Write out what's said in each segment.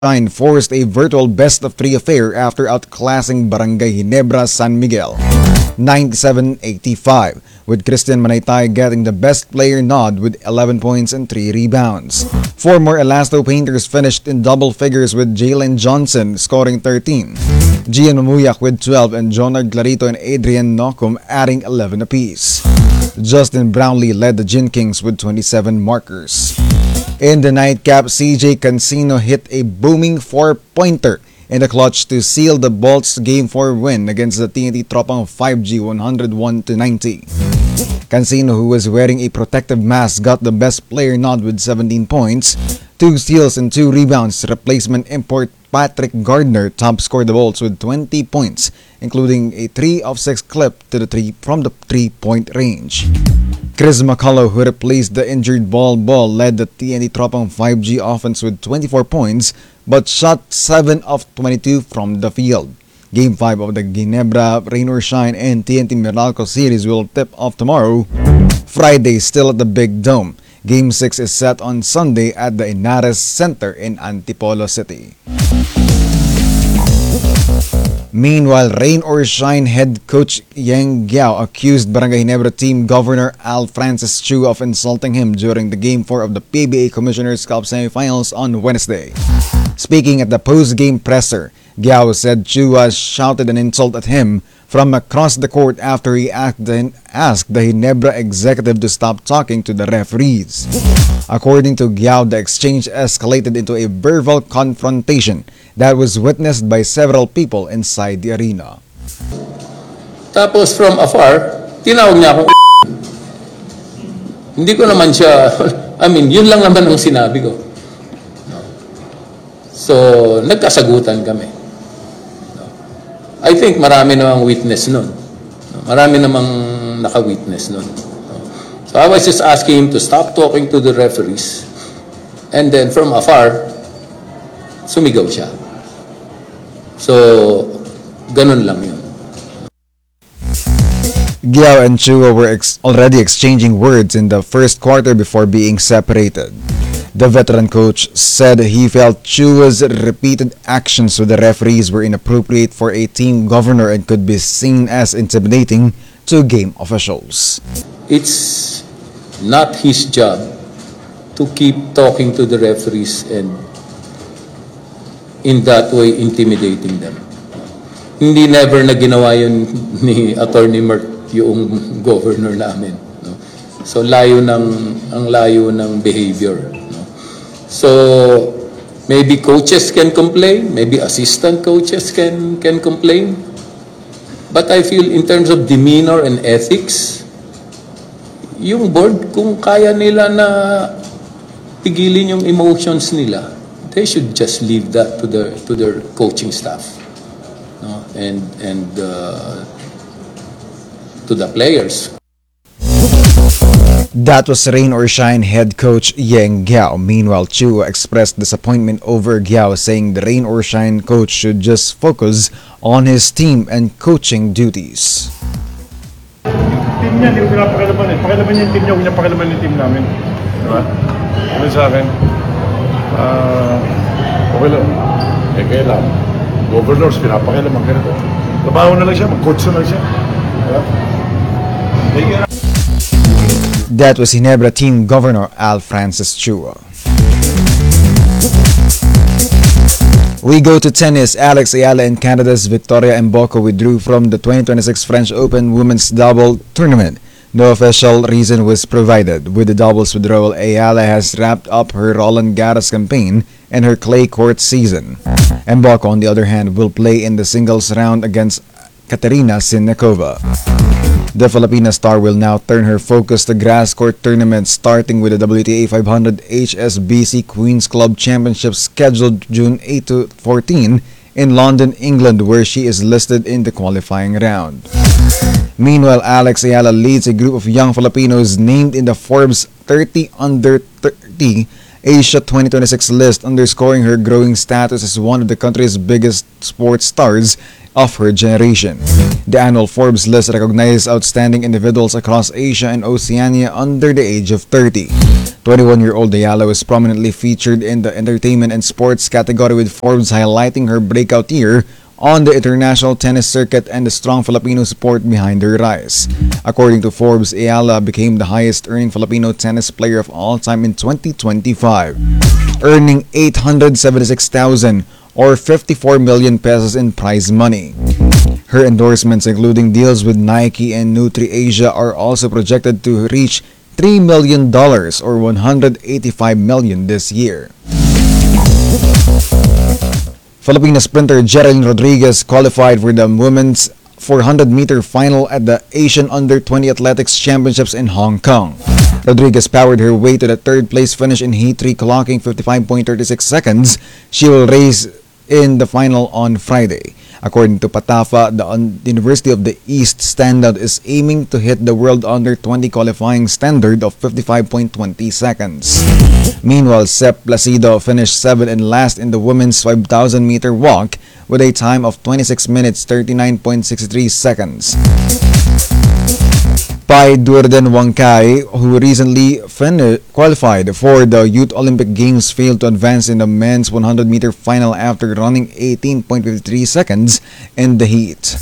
Shine forced a virtual best-of-3 affair after outclassing Barangay Ginebra San Miguel 97-85, with Christian Manaytay getting the best player nod with 11 points and 3 rebounds. Four more Elasto Painters finished in double figures with Jalen Johnson scoring 13, Gian Mamuyak with 12, and Jonard Clarito and Adrian Nocum adding 11 apiece. Justin Brownlee led the Gin Kings with 27 markers. In the nightcap, CJ Cancino hit a booming 4-pointer in the clutch to seal the Bolts Game 4 win against the TNT Tropang 5G 101-90. Cancino, who was wearing a protective mask, got the best player nod with 17 points, 2 steals and 2 rebounds. Replacement import Patrick Gardner top-scored the Bolts with 20 points, including a 3 of 6 clip to the from the 3-point range. Chris McCullough, who replaced the injured Ball, led the TNT Tropang 5G offense with 24 points, but shot 7 of 22 from the field. Game 5 of the Ginebra Rain or Shine and TNT Meralco series will tip off tomorrow, Friday, still at the Big Dome. Game 6 is set on Sunday at the Inares Center in Antipolo City. Meanwhile, Rain or Shine head coach Yeng Giao accused Barangay Ginebra team governor Al Francis Chu of insulting him during the Game 4 of the PBA Commissioner's Cup semifinals on Wednesday. Speaking at the post-game presser, Giao said Chu shouted an insult at him from across the court after he asked the Ginebra executive to stop talking to the referees. According to Giao, the exchange escalated into a verbal confrontation that was witnessed by several people inside the arena. Tapos from afar, tinawag niya ako. Hindi ko naman siya, yun lang naman ang sinabi ko. So, nagkasagutan kami. I think marami namang witness nun. Marami namang naka-witness nun. So I was just asking him to stop talking to the referees. And then from afar, sumigaw siya. So, ganun lang yun. Giao and Chua were already exchanging words in the first quarter before being separated. The veteran coach said he felt Chua's repeated actions with the referees were inappropriate for a team governor and could be seen as intimidating to game officials. It's not his job to keep talking to the referees and in that way intimidating them. Hindi never na ginawa yun ni Attorney Mert yung governor namin. No? So ang layo ng behavior. So, maybe coaches can complain, maybe assistant coaches can complain. But I feel in terms of demeanor and ethics, yung board, kung kaya nila na pigilin yung emotions nila, they should just leave that to their coaching staff, no? and to the players. That was Rain or Shine head coach Yeng Giao. Meanwhile, Chua expressed disappointment over Giao, saying the Rain or Shine coach should just focus on his team and coaching duties. Team niya, hindi ko pinapakalaman eh. Pakalaman niya yung team niya, huwag niya pakalaman yung team namin. Diba? Ano sa akin? Okay lang. Kaya lang. Governors, pinapakalaman ka na ito. Trabaho na lang siya, mag-coach na lang siya. Diba? That was Ginebra team governor Al Francis Chua. We go to tennis. Alex Ayala and Canada's Victoria Mboko withdrew from the 2026 French Open Women's Double Tournament. No official reason was provided. With the doubles withdrawal, Ayala has wrapped up her Roland Garros campaign and her clay court season. Mboko, on the other hand, will play in the singles round against Katerina Siniakova. The Filipina star will now turn her focus to grass court tournaments, starting with the WTA 500 HSBC Queen's Club Championship scheduled June 8 to 14 in London, England, where she is listed in the qualifying round. Meanwhile, Alex Ayala leads a group of young Filipinos named in the Forbes 30 Under 30 Asia 2026 list, underscoring her growing status as one of the country's biggest sports stars of her generation. The annual Forbes list recognizes outstanding individuals across Asia and Oceania under the age of 30. 21-year-old Ayala was prominently featured in the entertainment and sports category, with Forbes highlighting her breakout year on the international tennis circuit and the strong Filipino support behind her rise. According to Forbes, Ayala became the highest-earning Filipino tennis player of all time in 2025, earning 876,000 or 54 million pesos in prize money. Her endorsements, including deals with Nike and Nutri-Asia, are also projected to reach $3 million or 185 million this year. Filipino sprinter Geraldine Rodriguez qualified for the women's 400-meter final at the Asian Under-20 Athletics Championships in Hong Kong. Rodriguez powered her way to the third-place finish in Heat 3, clocking 55.36 seconds. She will race in the final on Friday. According to Patafa, the University of the East standout is aiming to hit the World Under-20 qualifying standard of 55.20 seconds. Meanwhile, Sep Placido finished 7th and last in the women's 5,000-meter walk with a time of 26 minutes 39.63 seconds. Pai Durden Wangkai, who recently qualified for the Youth Olympic Games, failed to advance in the men's 100-meter final after running 18.53 seconds in the heat.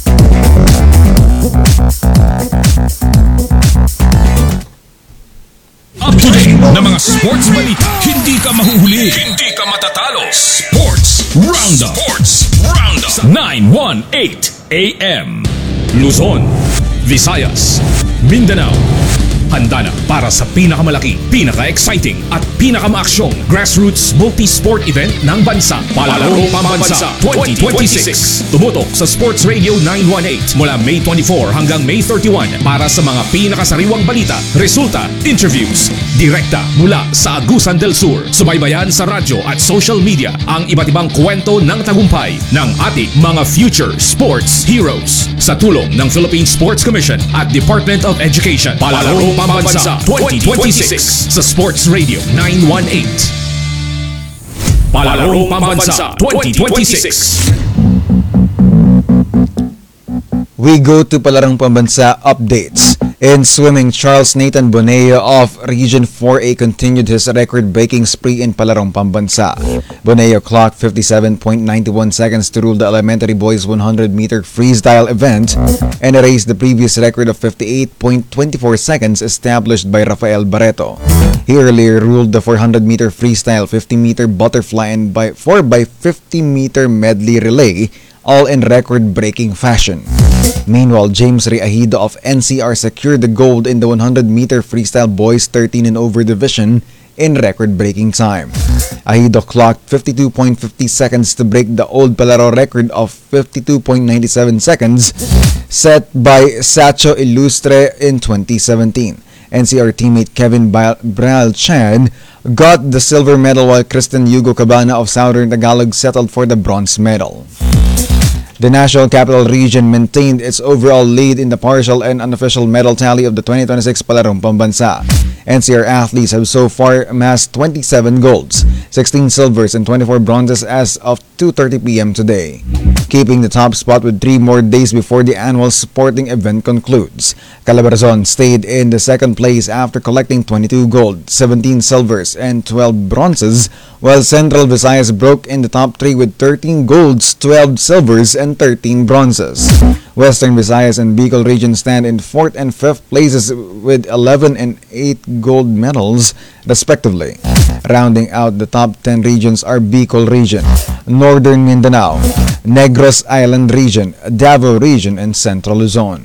Up-to-date na mga sports balita. Hindi ka mahuhuli. Hindi ka matatalo. Sports Roundup. Sports Roundup. 918 AM. Luzon, Visayas, Mindanao. Handa na para sa pinakamalaki, pinaka-exciting at pinaka-maaksyong grassroots multi-sport event ng bansa. Palarong Pambansa 2026. Tumutok sa Sports Radio 918 mula May 24 hanggang May 31 para sa mga pinakasariwang balita, resulta, interviews, direkta mula sa Agusan del Sur. Subaybayan sa radyo at social media ang iba't ibang kwento ng tagumpay ng ating mga future sports heroes sa tulong ng Philippine Sports Commission at Department of Education. Palarong Pambansa 2026 sa Sports Radio 918. Palarong Pambansa 2026. We go to Palarong Pambansa updates. In swimming, Charles Nathan Boneo of Region 4A continued his record-breaking spree in Palarong Pambansa. Boneo clocked 57.91 seconds to rule the elementary boys 100-meter freestyle event and erased the previous record of 58.24 seconds established by Rafael Barreto. He earlier ruled the 400-meter freestyle, 50-meter butterfly, and 4x50-meter medley relay, all in record-breaking fashion. Meanwhile, James Ray Ahido of NCR secured the gold in the 100-meter freestyle boys 13 and over division in record-breaking time. Ahido clocked 52.50 seconds to break the old Palaro record of 52.97 seconds set by Sacho Ilustre in 2017. NCR teammate Kevin Bral Chan got the silver medal, while Kristen Hugo Cabana of Southern Tagalog settled for the bronze medal. The National Capital Region maintained its overall lead in the partial and unofficial medal tally of the 2026 Palarong Pambansa. NCR athletes have so far amassed 27 golds, 16 silvers, and 24 bronzes as of 2:30 p.m. today, keeping the top spot with 3 more days before the annual sporting event concludes. Calabarzon stayed in the second place after collecting 22 gold, 17 silvers, and 12 bronzes, while Central Visayas broke in the top 3 with 13 golds, 12 silvers, and 13 bronzes. Western Visayas and Bicol region stand in 4th and 5th places with 11 and 8 gold medals, respectively. Rounding out the top 10 regions are Bicol region, Northern Mindanao, Negros Island region, Davao region, and Central Luzon.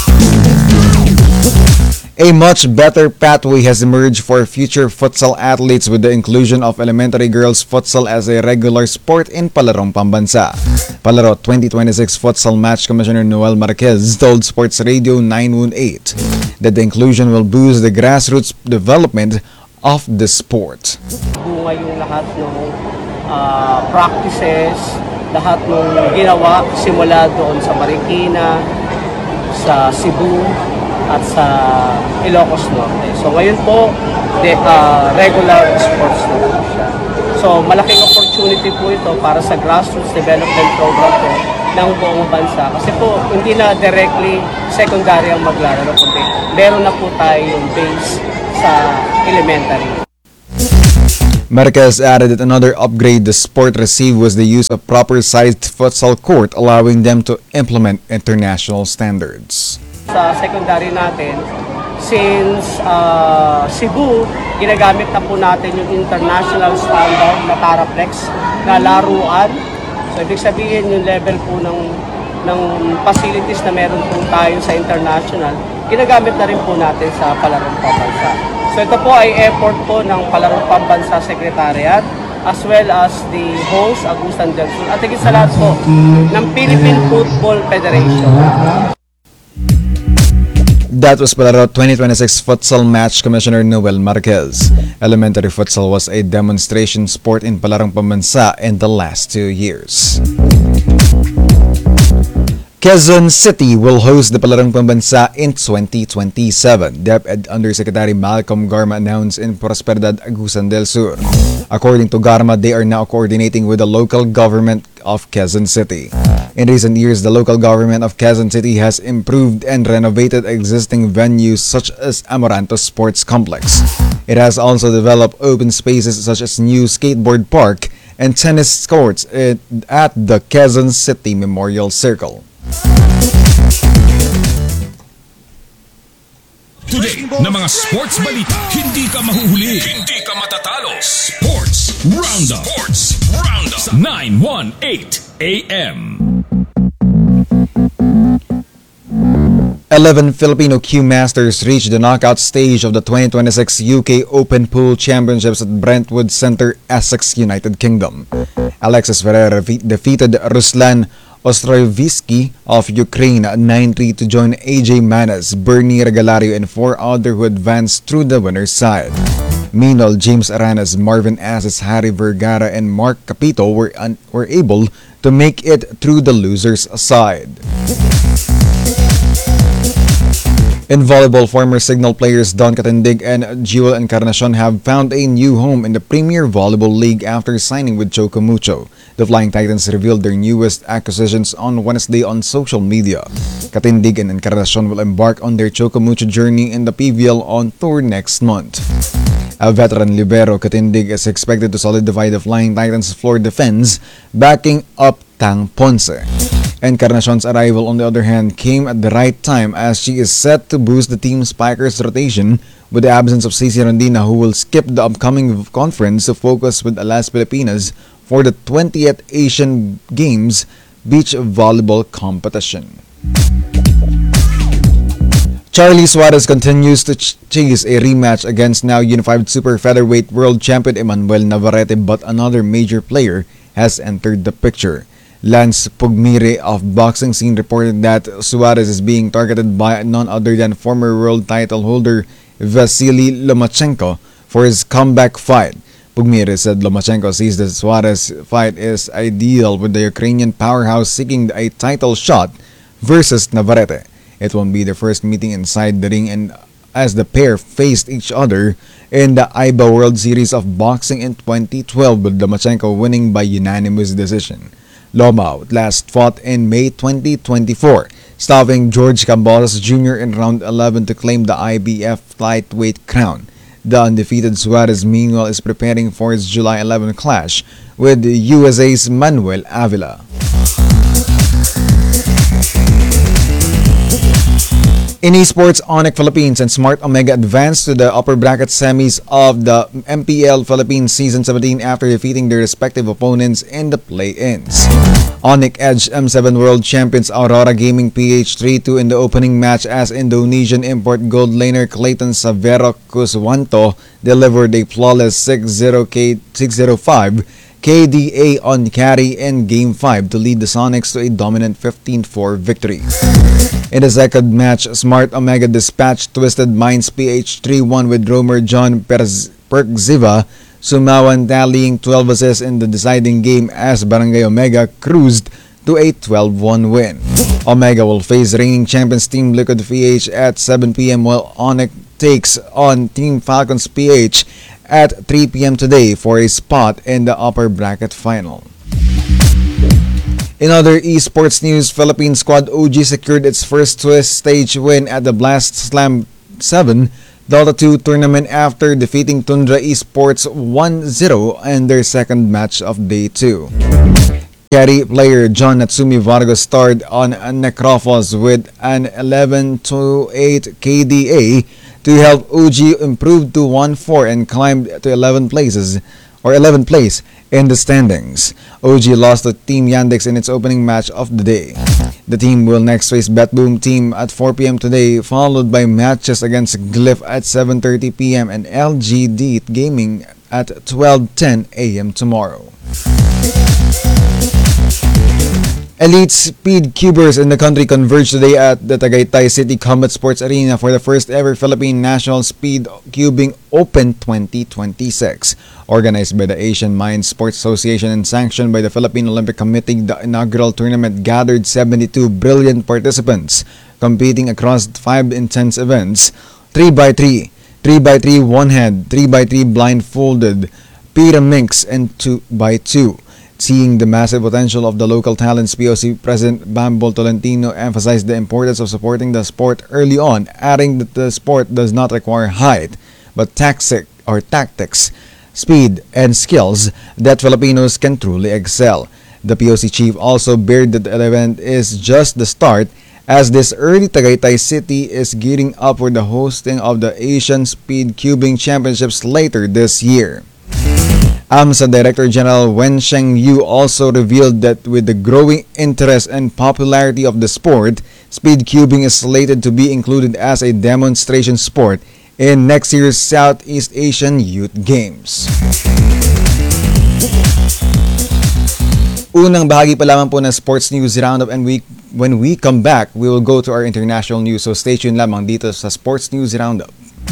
A much better pathway has emerged for future futsal athletes with the inclusion of elementary girls futsal as a regular sport in Palarong Pambansa. Palaro 2026 Futsal Match Commissioner Noel Marquez told Sports Radio 918 that the inclusion will boost the grassroots development of the sport. Bunga yung lahat ng practices, lahat ng ginawa simula doon sa Marikina, sa Cebu, at sa Ilocos Norte. So ngayon po, regular sports na po siya. So malaking opportunity po ito para sa grassroots development program po ng buong bansa. Kasi po, hindi na directly secondary ang maglalaro, kundi meron na po tayo yung base sa elementary. Marquez added that another upgrade the sport received was the use of proper-sized futsal court, allowing them to implement international standards. Sa secondary natin, since Cebu, ginagamit na po natin yung international standard na Paraplex na laruan. So, ibig sabihin yung level po ng facilities na meron po tayo sa international, ginagamit na rin po natin sa Palarong Pambansa. So, ito po ay effort po ng Palarong Pambansa Secretariat as well as the host, Agusan del Sur, at higit sa lahat po ng Philippine Football Federation. That was Palaro 2026 Futsal Match Commissioner Noel Marquez. Elementary futsal was a demonstration sport in Palarong Pambansa in the last 2 years. Quezon City will host the Palarong Pambansa in 2027, DepEd Undersecretary Malcolm Garma announced in Prosperidad, Agusan del Sur. According to Garma, they are now coordinating with the local government of Quezon City. In recent years, the local government of Quezon City has improved and renovated existing venues such as Amaranto Sports Complex. It has also developed open spaces such as new skateboard park and tennis courts at the Quezon City Memorial Circle. Today, na mga sports balita, hindi ka mahuhuli, hindi ka matatalo. Sports Roundup. Sports Roundup. 918 AM. 11 Filipino Q Masters reached the knockout stage of the 2026 UK Open Pool Championships at Brentwood Centre, Essex, United Kingdom. Alexis Ferreira defeated Ruslan Ostroyevsky of Ukraine 9-3 to join AJ Manas, Bernie Regalario, and 4 others who advanced through the winner's side. Meanwhile, James Aranas, Marvin Assis, Harry Vergara, and Mark Capito were able to make it through the loser's side. In volleyball, former Signal players Don Catindig and Jewel Encarnacion have found a new home in the Premier Volleyball League after signing with Chocomucho. The Flying Titans revealed their newest acquisitions on Wednesday on social media. Catindig and Encarnacion will embark on their Chocomucho journey in the PVL on tour next month. A veteran libero, Catindig is expected to solidify the Flying Titans' floor defense, backing up Tang Ponce. Encarnacion's arrival, on the other hand, came at the right time as she is set to boost the team Spikers' rotation with the absence of Cici Rondina, who will skip the upcoming conference to focus with Alas Pilipinas for the 20th Asian Games beach volleyball competition. Charlie Suarez continues to chase a rematch against now unified super featherweight world champion Emmanuel Navarrete, but another major player has entered the picture. Lance Pugmire of Boxing Scene reported that Suarez is being targeted by none other than former world title holder Vasily Lomachenko for his comeback fight. Pugmire said Lomachenko sees the Suarez fight is ideal with the Ukrainian powerhouse seeking a title shot versus Navarrete. It won't be the first meeting inside the ring, and as the pair faced each other in the IBA World Series of Boxing in 2012, with Lomachenko winning by unanimous decision. Loma last fought in May 2024, stopping George Cambosos Jr. in round 11 to claim the IBF lightweight crown. The undefeated Suarez, meanwhile, is preparing for his July 11 clash with USA's Manuel Avila. In esports, Onyx Philippines and Smart Omega advanced to the upper bracket semis of the MPL Philippines Season 17 after defeating their respective opponents in the play-ins. Onyx edged M7 World Champions Aurora Gaming PH 3-2 in the opening match as Indonesian import gold laner Clayton Savero Kuswanto delivered a flawless 6-0-5 KDA on carry in Game 5 to lead the Sonics to a dominant 15-4 victory. In the second match, Smart Omega dispatched Twisted Minds PH 3-1 with roamer John Perkziva Sumawan tallying 12 assists in the deciding game as Barangay Omega cruised to a 12-1 win. Omega will face reigning champions Team Liquid PH at 7 p.m. while Onyx takes on Team Falcons PH at 3 p.m. today for a spot in the upper bracket final. In other esports news, Philippine squad OG secured its first Swiss stage win at the Blast Slam 7 Dota 2 tournament after defeating Tundra Esports 1-0 in their second match of day 2. Carry player John Natsumi Vargas starred on Necrophos with an 11-8 KDA to help OG improve to 1-4 and climbed to 11th place in the standings. OG lost to Team Yandex in its opening match of the day. The team will next face BetBoom team at 4 p.m. today, followed by matches against Glyph at 7:30 p.m. and LGD Gaming at 12:10 a.m. tomorrow. Elite speed cubers in the country converged today at the Tagaytay City Combat Sports Arena for the first ever Philippine National Speed Cubing Open 2026. Organized by the Asian Mind Sports Association and sanctioned by the Philippine Olympic Committee, the inaugural tournament gathered 72 brilliant participants competing across 5 intense events: 3x3, 3x3 one-hand, 3x3 blindfolded, pyraminx, and 2x2. Seeing the massive potential of the local talents, POC President Bambol Tolentino emphasized the importance of supporting the sport early on, adding that the sport does not require height, but tactics, speed, and skills that Filipinos can truly excel. The POC chief also bared that the event is just the start, as this early Tagaytay City is gearing up for the hosting of the Asian Speed Cubing Championships later this year. AMSA Director General Wen Sheng Yu also revealed that with the growing interest and popularity of the sport, speed cubing is slated to be included as a demonstration sport in next year's Southeast Asian Youth Games. Unang bahagi pa lamang po ng Sports News Roundup, and when we come back, we will go to our international news. So stay tuned lamang dito sa Sports News Roundup.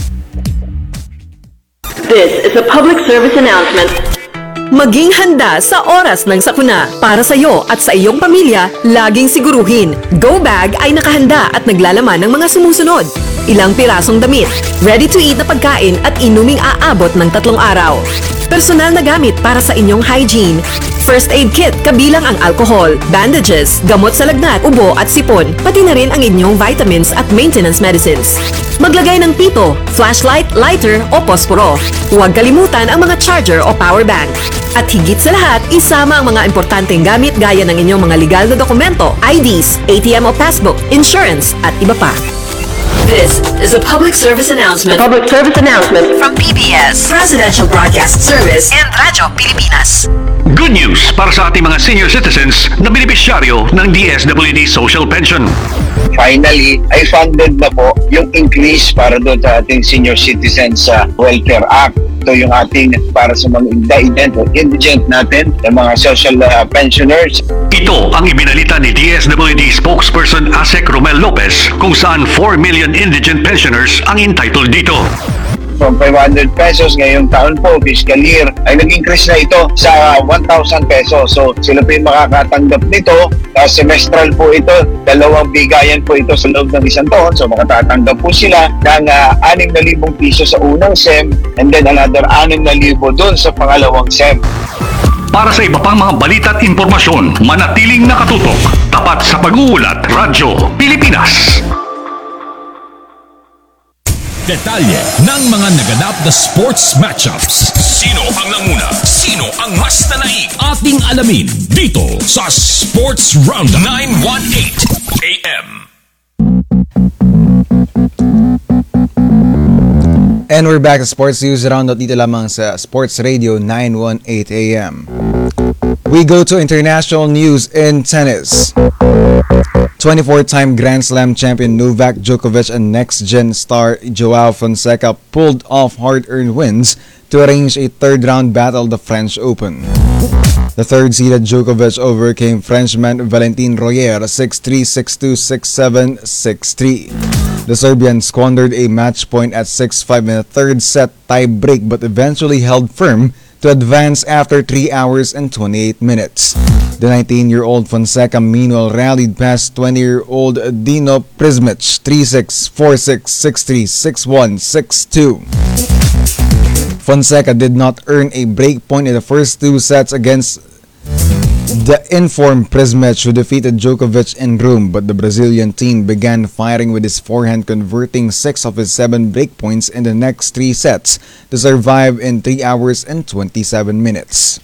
This is a public service announcement. Maging handa sa oras ng sakuna. Para sa iyo at sa iyong pamilya, laging siguruhin, Go Bag ay nakahanda at naglalaman ng mga sumusunod. Ilang pirasong damit, ready-to-eat na pagkain at inuming aabot ng 3 araw. Personal na gamit para sa inyong hygiene. First aid kit kabilang ang alcohol, bandages, gamot sa lagnat, ubo at sipon, pati na rin ang inyong vitamins at maintenance medicines. Maglagay ng pito, flashlight, lighter o posporo. Huwag kalimutan ang mga charger o power bank. At higit sa lahat, isama ang mga importanteng gamit gaya ng inyong mga legal na dokumento, IDs, ATM o passbook, insurance at iba pa. This is a public service announcement. Public service announcement from PBS, Presidential Broadcast Service, and Radyo Pilipinas. Good news para sa ating mga senior citizens na benepisyaryo ng DSWD Social Pension. Finally, ay funded na po yung increase para doon sa ating Senior Citizens Welfare Act. Ito yung ating para sa mga indigent natin, yung mga social pensioners. Ito ang ibinalita ni DSWD spokesperson Asek Romel Lopez kung saan 4 million indigent pensioners ang entitled dito. From 500 pesos ngayong taon po, fiscal year, ay nag-increase na ito sa 1,000 pesos. So sila po yung makakatanggap nito. Semestral po ito, 2 bigayan po ito sa loob ng 1 taon. So makatatanggap po sila ng 6,000 piso sa unang SEM and then another 6,000 doon sa pangalawang SEM. Para sa iba pang mga balita at impormasyon, manatiling nakatutok, tapat sa pag-uulat, Radyo Pilipinas. Detalye ng mga naganap na sports matchups. Sino ang nanguna? Sino ang mas nanaig? Ating alamin dito sa Sports Roundup 918 AM. And we're back to Sports News Roundup dito lamang sa Sports Radio 918 AM. We go to international news in tennis. 24-time Grand Slam champion Novak Djokovic and next-gen star Joao Fonseca pulled off hard-earned wins to arrange a third-round battle at the French Open. The third-seeded Djokovic overcame Frenchman Valentin Royer 6-3, 6-2, 6-7, 6-3. The Serbian squandered a match point at 6-5 in the third set tie-break but eventually held firm to advance after 3 hours and 28 minutes. The 19-year-old Fonseca meanwhile rallied past 20-year-old Dino Prismic 3-6, 4-6, 6-3, 6-1, 6-2. Fonseca did not earn a break point in the first 2 sets against The informed Prismec who defeated Djokovic in Rome, but the Brazilian team began firing with his forehand, converting 6 of his 7 break points in the next 3 sets to survive in 3 hours and 27 minutes.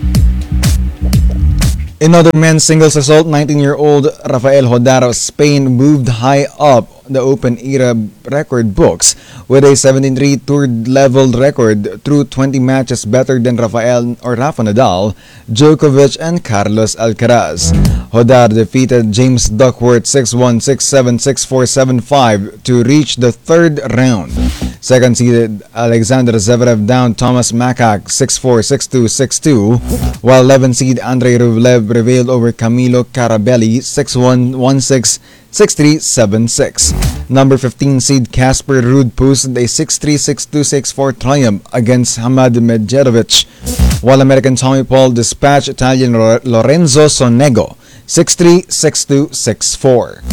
In other men's singles result, 19-year-old Rafael Hodar of Spain moved high up the Open era record books with a 17-3 tour level record through 20 matches, better than Rafa Nadal, Djokovic, and Carlos Alcaraz. Hodar defeated James Duckworth 6-1, 6-7, 6-4, 7-5 to reach the third round. Second-seeded Alexander Zverev downed Thomas Makak 6-4, 6-2, 6-2, while 11th-seed Andrei Rublev prevailed over Camilo Carabelli 6-1, 1-6, 6-3, 7-6. Number 15 seed Casper Ruud posted a 6-3, 6-2, 6-4 triumph against Hamad Medjedovic, while American Tommy Paul dispatched Italian Lorenzo Sonego 6-3, 6-2, 6-4.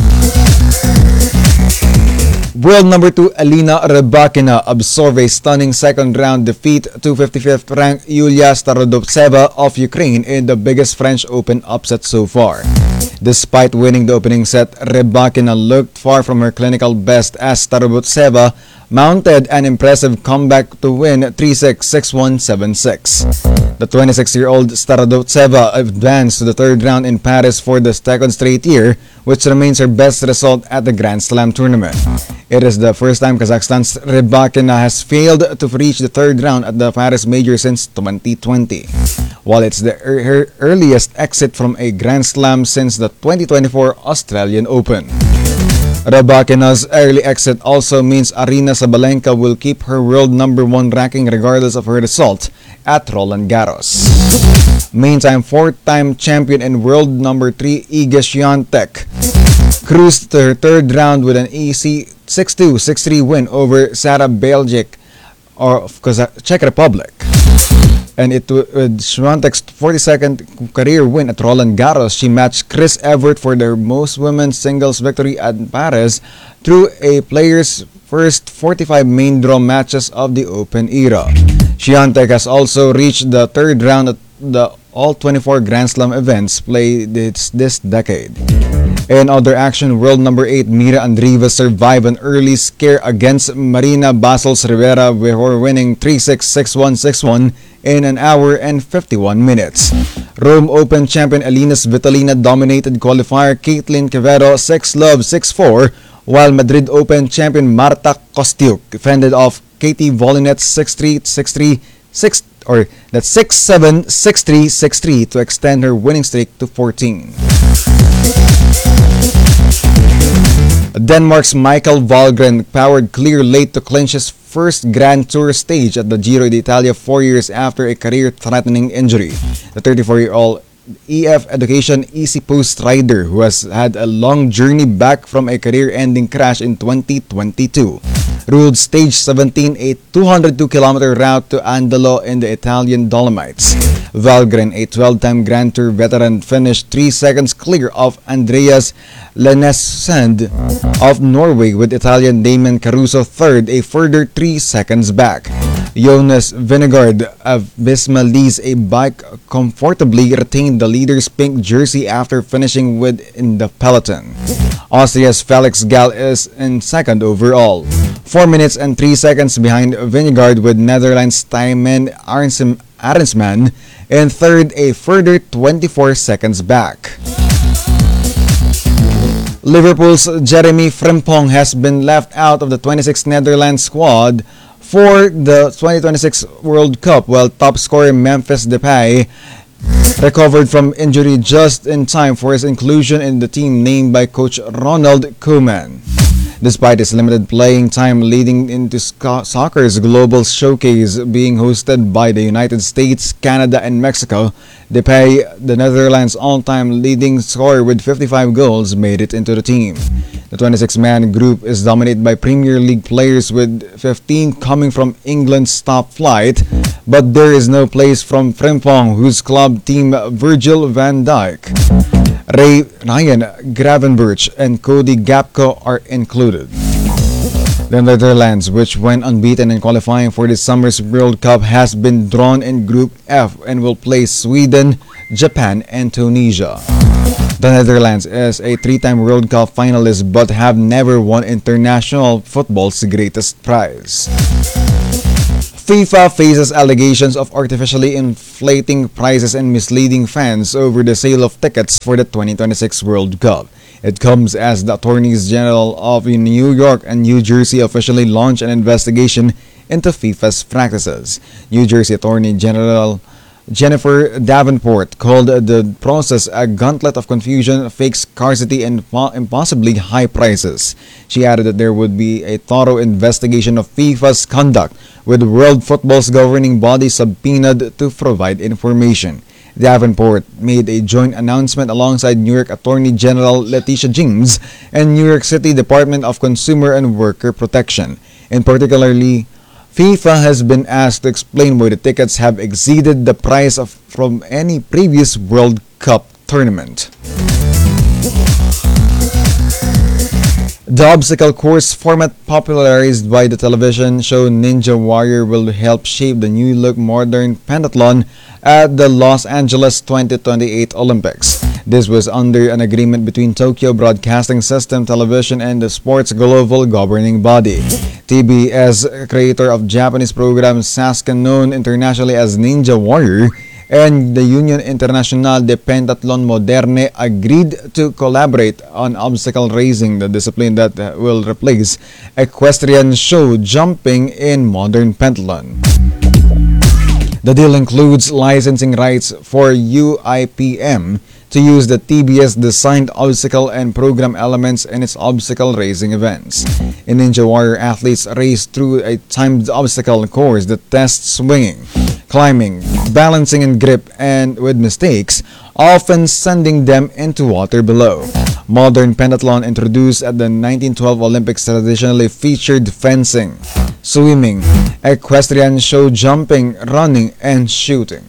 World number 2 Elena Rybakina absorbed a stunning second-round defeat to 55th ranked Yulia Starodobtseva of Ukraine in the biggest French Open upset so far. Despite winning the opening set, Rybakina looked far from her clinical best as Starodobtseva mounted an impressive comeback to win 3-6, 6-1, 7-6. The 26-year-old Starodobtseva advanced to the third round in Paris for the second straight year, which remains her best result at the Grand Slam tournament. It is the first time Kazakhstan's Rybakina has failed to reach the third round at the Paris Major since 2020, while it's her earliest exit from a Grand Slam since the 2024 Australian Open. Rybakina's early exit also means Aryna Sabalenka will keep her world number 1 ranking regardless of her result at Roland Garros. Meantime, 4-time champion and world number 3 Iga Swiatek cruised to her third round with an easy 6-2, 6-3 win over Sara Beljic of Czech Republic. And with Swiatek's 42nd career win at Roland Garros, she matched Chris Evert for their most women's singles victory at Paris through a player's first 45 main draw matches of the Open era. Swiatek has also reached the third round at the all 24 Grand Slam events played this decade. In other action, world number 8 Mira Andreeva survived an early scare against Marina Bastos Rivera before winning 3-6, 6-1, 6-1 in an hour and 51 minutes. Rome Open champion Elina Svitolina dominated qualifier Caitlin Quevedo 6-love, 6-4, while Madrid Open champion Marta Kostyuk fended off Katie Volinets 6-3, 6-3, 6-7, 6-3, 6-3 to extend her winning streak to 14. Denmark's Michael Valgren powered clear late to clinch his first Grand Tour stage at the Giro d'Italia 4 years after a career-threatening injury. The 34-year-old EF Education Easy Post rider who has had a long journey back from a career-ending crash in 2022 ruled Stage 17, a 202-kilometer route to Andalo in the Italian Dolomites. Valgren, a 12-time Grand Tour veteran, finished 3 seconds clear of Andreas Lenesund of Norway, with Italian Damon Caruso third, a further 3 seconds back. Jonas Vingegaard of Visma Lease a bike comfortably retained the leader's pink jersey after finishing within the peloton. Austria's Felix Gall is in second overall, 4 minutes and 3 seconds behind Vingegaard, with Netherlands' Tijmen Arensman in third, a further 24 seconds back. Liverpool's Jeremy Frimpong has been left out of the 26th Netherlands squad for the 2026 World Cup, while top scorer Memphis Depay recovered from injury just in time for his inclusion in the team named by coach Ronald Koeman. Despite his limited playing time leading into soccer's global showcase being hosted by the United States, Canada, and Mexico, Depay, the Netherlands' all-time leading scorer with 55 goals, made it into the team. The 26-man group is dominated by Premier League players, with 15 coming from England's top flight, but there is no place from Frimpong, whose club team Virgil van Dijk, Ryan Gravenberch, and Cody Gakpo are included. The Netherlands, which went unbeaten in qualifying for this summer's World Cup, has been drawn in Group F and will play Sweden, Japan, and Tunisia. The Netherlands is a 3-time World Cup finalist but have never won international football's greatest prize. FIFA faces allegations of artificially inflating prices and misleading fans over the sale of tickets for the 2026 World Cup. It comes as the Attorneys General of New York and New Jersey officially launched an investigation into FIFA's practices. New Jersey Attorney General Jennifer Davenport called the process a gauntlet of confusion, fake scarcity, and impossibly high prices. She added that there would be a thorough investigation of FIFA's conduct, with World Football's governing body subpoenaed to provide information. Davenport made a joint announcement alongside New York Attorney General Letitia James and New York City Department of Consumer and Worker Protection. In particularly, FIFA has been asked to explain why the tickets have exceeded the price from any previous World Cup tournament. The obstacle course format popularized by the television show Ninja Warrior will help shape the new look modern pentathlon at the Los Angeles 2028 Olympics. This was under an agreement between Tokyo Broadcasting System Television and the sport's global governing body. TBS, creator of Japanese program Sasuke, known internationally as Ninja Warrior, and the Union Internationale de Pentathlon Moderne agreed to collaborate on obstacle racing, the discipline that will replace equestrian show jumping in modern pentathlon. The deal includes licensing rights for UIPM to use the TBS-designed obstacle and program elements in its obstacle racing events. In Ninja Warrior, athletes race through a timed obstacle course that tests swinging, climbing, balancing, and grip, and with mistakes, often sending them into water below. Modern pentathlon, introduced at the 1912 Olympics, traditionally featured fencing, swimming, equestrian show jumping, running, and shooting.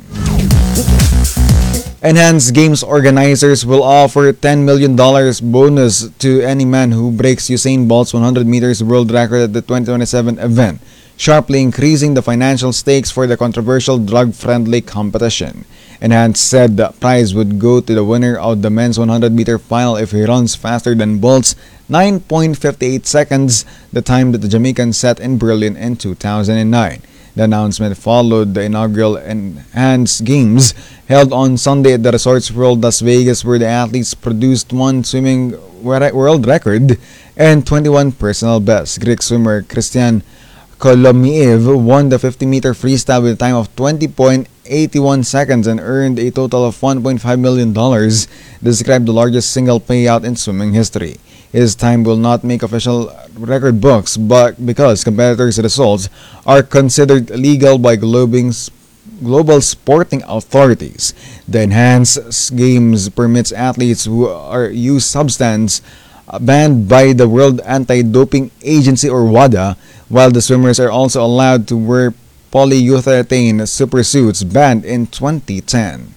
Enhanced Games organizers will offer $10 million bonus to any man who breaks Usain Bolt's 100 meters world record at the 2027 event, sharply increasing the financial stakes for the controversial drug-friendly competition. Enhanced said the prize would go to the winner of the men's 100-meter final if he runs faster than Bolt's 9.58 seconds, the time that the Jamaican set in Berlin in 2009. The announcement followed the inaugural Enhanced Games held on Sunday at the Resorts World Las Vegas, where the athletes produced one swimming world record and 21 personal bests. Greek swimmer Christian Kolomiev won the 50-meter freestyle with a time of 20.81 seconds and earned a total of $1.5 million, described the largest single payout in swimming history. His time will not make official record books, but because competitors' results are considered legal by global sporting authorities. The Enhanced Games permits athletes who use substance banned by the World Anti-Doping Agency or WADA, while the swimmers are also allowed to wear polyurethane supersuits banned in 2010.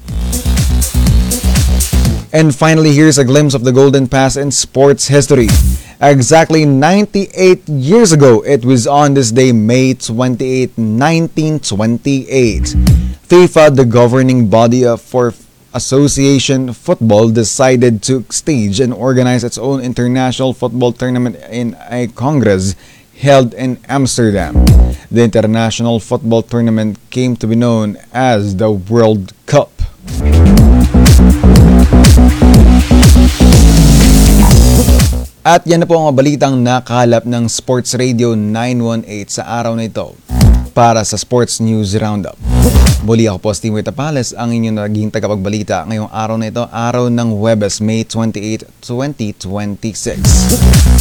And finally, here's a glimpse of the golden past in sports history. Exactly 98 years ago, it was on this day, May 28, 1928. FIFA, the governing body for Association Football, decided to stage and organize its own international football tournament in a congress held in Amsterdam. The international football tournament came to be known as the World Cup. At yan na po ang balitang nakalap ng Sports Radio 918 sa araw na ito para sa Sports News Roundup. Muli ako po, Steve Tapales, ang inyong naging tagapagbalita ngayong araw na ito, araw ng Huwebes, May 28, 2026.